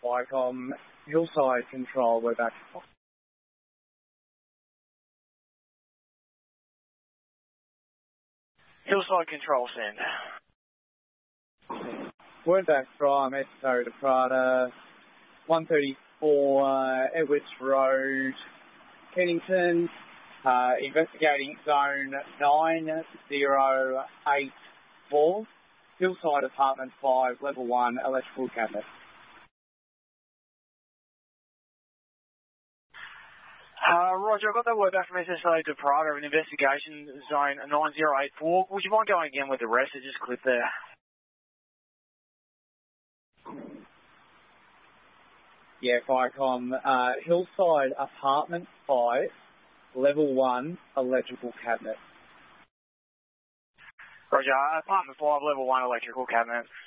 Vicom, Hillside Control, we're back. Hillside Control, send. We're back from Esto to Prada, 134 Edwards Road, Kennington, investigating zone 9084, Hillside Apartment 5, level 1, electrical cabinet. Roger, I've got that word back from SSO to Prada, an investigation zone 9084. Would you mind going again with the rest? It just clipped there. Yeah, Vicom, Hillside Apartment 5, level 1, electrical cabinet. Roger, Apartment 5, level 1, electrical cabinet.